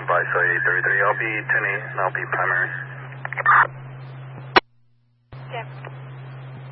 by Soy 33, I'll be tuning and I'll be primary.